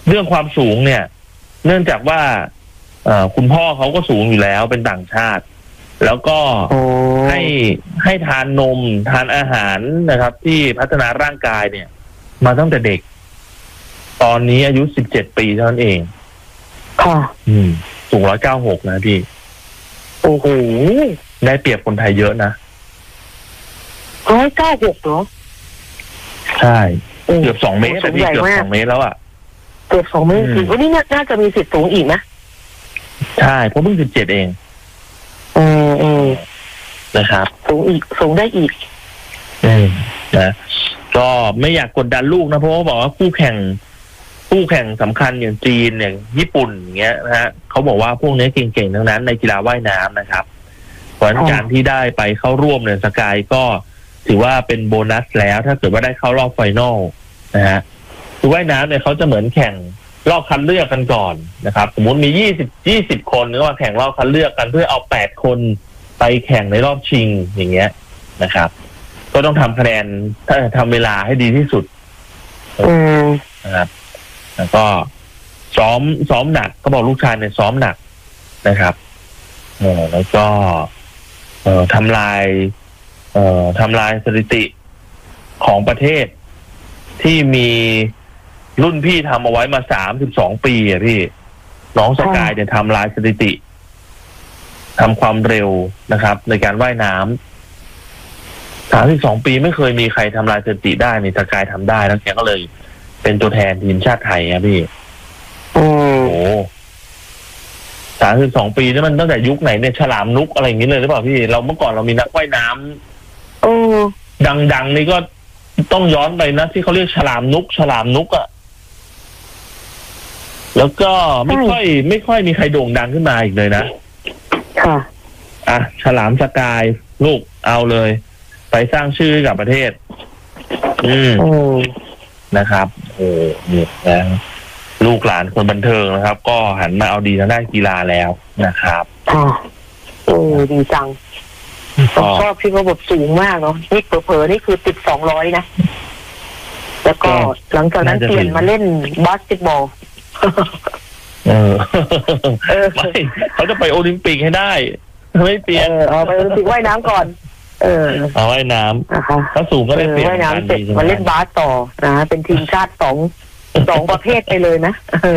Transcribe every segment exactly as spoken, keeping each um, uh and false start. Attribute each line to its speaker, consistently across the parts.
Speaker 1: เรื่องความสูงเนี่ย เนื่องจากว่าคุณพ่อเขาก็สูงอยู่แล้วเป็นต่างชาติ แล้วก็ให้ให้ทานนมทานอาหารนะครับ ที่พัฒนาร่างกายเนี่ย มาตั้งแต่เด็ก ตอนนี้อายุสิบเจ็ดปีเท่านั้นเอง
Speaker 2: ค่ะ
Speaker 1: อืมสูงร้อยเก้าหกนะพี่
Speaker 2: โอ้โห
Speaker 1: ได้เปรียบคนไทยเยอะนะ
Speaker 2: ร้อยเก้าหกเหรอ
Speaker 1: ใช่เกือบสองเมตรแต่พี่เกือบสองเมตรแล้วอ่ะ
Speaker 2: เกือบสองเมตรจริงวันนี้น่าจะมีสิทธิ์สูงอีกนะ
Speaker 1: ใช่เพราะเพิ่งสิบเจ็ดเอง
Speaker 2: อืมอืม
Speaker 1: นะครับ
Speaker 2: สูงอีกสูงได้อีก
Speaker 1: อืมนะก็ไม่อยากกดดันลูกนะเพราะว่าบอกว่าคู่แข่งคู่แข่งสำคัญอย่างจีนอย่างญี่ปุ่นอย่างเงี้ยนะฮะเขาบอกว่าพวกนี้เก่งๆทั้งนั้นในกีฬาว่ายน้ำนะครับเพราะฉะนั้นการที่ได้ไปเข้าร่วมเนี่ยสกายก็ถือว่าเป็นโบนัสแล้วถ้าเกิดว่าได้เข้ารอบไฟนอลนะฮะคือว่ายน้ำเนี่ยเขาจะเหมือนแข่งรอบคัดเลือกกันก่อนนะครับสมมุติมียี่สิบ ยี่สิบคนก็มาแข่งรอบคัดเลือกกันเพื่อเอาแปดคนไปแข่งในรอบชิงอย่างเงี้ยนะครับก็ต้องทำคะแนนทำเวลาให้ดีที่สุดนะครับแล้วก็ซ้อมซ้อมหนักเขาบอกลูกชายเนี่ยซ้อมหนักนะครับเออแล้วก็เอ่อทำลายเอ่อทำลายสถิติของประเทศที่มีรุ่นพี่ทำเอาไว้มาสามสิบสองปีอ่ะพี่น้องสกายเนี่ยทำลายสถิติทำความเร็วนะครับในการว่ายน้ำสามสิบสองปีไม่เคยมีใครทำลายสถิติได้นี่สกายทำได้แล้วแกก็เลยเป็นตัวแทนทีมชาติไทยครับพี่โอ้โหสามสิบสองปีนี่มันตั้งแต่ยุคไหนเนี่ยฉลามนุกอะไรอย่างนี้เลยหรือเปล่าพี่เราเมื่อก่อนเรามีนักว่ายน้ำโอ้ดังๆนี่ก็ต้องย้อนไปนะที่เขาเรียกฉลามนุกฉลามนุกอะแล้วก็ไม่ค่อยไม่ค่อยมีใครโด่งดังขึ้นมาอีกเลยนะ
Speaker 2: ค่ะ
Speaker 1: อ่ะฉลามสกายลูกเอาเลยไปสร้างชื่อกับประเทศอืมนะครับโอ้เนี่ยนะลูกหลานคนบันเทิงนะครับก็หันมาเอาดีทางด้านกีฬาแล้วนะครับ
Speaker 2: ค่ะโอ้ดีจังผมชอบที่เขาแบบสูงมากเนาะนี่เผลอๆนี่คือติดสองร้อยนะแล้วก็หลังจากนั้นเปลี่ยนมาเล่นบาสเกตบอล
Speaker 1: เออไม่เขาจะไปโอลิมปิกให้ได้ไม่เปลี่ยน
Speaker 2: เอาไปโอลิมปิกว่ายน้ำก่อนเออ
Speaker 1: เอาว่ายน้ำถ้าสูงก็ได้เปลี่ยน
Speaker 2: ว่ายน้ำเสร็จมาเล่นบาสต่อนะเป็นทีมชาติสองสองประเภทไปเลยนะ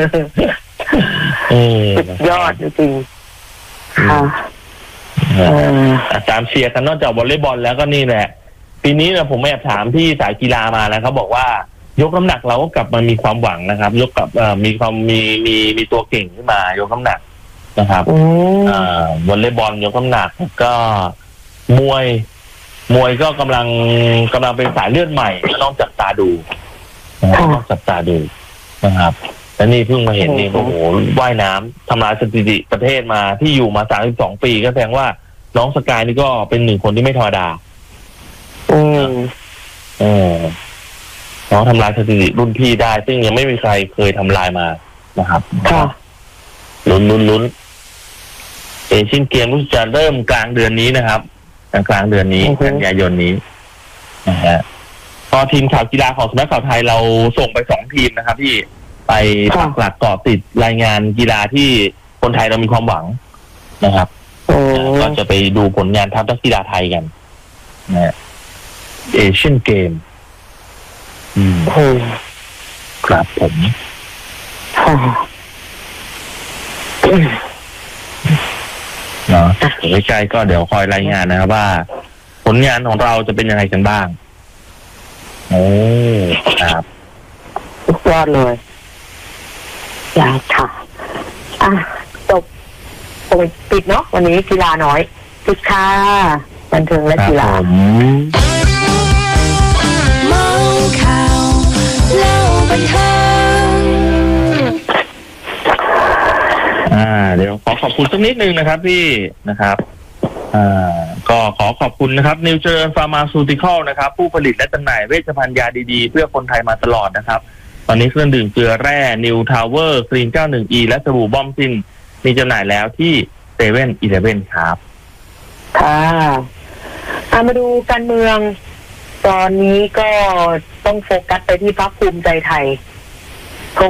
Speaker 2: สุดยอดจริงๆค่ะ
Speaker 1: ตามเชียร์กันนอกจากวอลเลย์บอลแล้วก็นี่แหละปีนี้นะผมแอบถามที่สายกีฬามาแล้วเขาบอกว่ายกน้ำหนักเราก็กลับมามีความหวังนะครับยกกลับมีความมีมีมีตัวเก่งขึ้นมายกน้ำหนักนะครับวอลเลย์บอลยกน้ำหนักก็มวยมวยก็กำลังกำลังเป็นสายเลือดใหม่ต้องจับตาดูต้องจับตาดูนะครับและนี่เพิ่งมาเห็นนี่โอ้โหว่ายน้ำทำลายสถิติประเทศมาที่อยู่มาสามสิบสองปีก็แสดงว่าน้องสกายนี่ก็เป็นหนึ่งคนที่ไม่ธรรมดา
Speaker 2: อืม
Speaker 1: เออน้องทำลายสถิติรุ่นพี่ได้ซึ่งยังไม่มีใครเคยทำลายมานะครับ
Speaker 2: ค่ะ
Speaker 1: ลุ้นลุ้นลุ้นเอเชียนเกมรู้สึกจะเริ่มกลางเดือนนี้นะครับกลางเดือนนี้กันยายนนี้นะฮะพอทีมข่าวกีฬาของสำนักข่าวไทยเราส่งไปสองทีมนะครับที่ไปปักหลักเกาะติดรายงานกีฬาที่คนไทยเรามีความหวังนะครับก็จะไปดูผลงานทัพนักกีฬาไทยกันนะเอเชียนเกมอืมครับผมเนาะใกล้ๆก็เดี๋ยวคอยรายงานนะครับว่าผลงานของเราจะเป็นยังไงกันบ้างโอ้ครับ
Speaker 2: สุดยอดเลยอยากค่ะอ่ะจบโอ้ยปิดเนาะวันนี้กีฬาน้อยปิดค่ะบันเทิงและกีฬาเมาข่าวเล่าบันเทิง
Speaker 1: อ่าเดี๋ยวขอขอบคุณสักนิดนึงนะครับพี่นะครับอ่าก็ขอขอบคุณนะครับนิวเจอร์ฟาร์มาซูติคอลนะครับผู้ผลิตและจำหน่ายเวชภัณฑ์ยาดีๆเพื่อคนไทยมาตลอดนะครับตอนนี้เครื่องดื่มเกลือแร่นิวทาวเวอร์คลีน เก้าสิบเอ็ด อี และสบู่บอมซินมีจำหน่ายแล้วที่เซเว่นอีเลฟเว่นครับ
Speaker 2: ค่ะมาดูการเมืองตอนนี้ก็ต้องโฟกัสไปที่พรรคภูมิใจไทย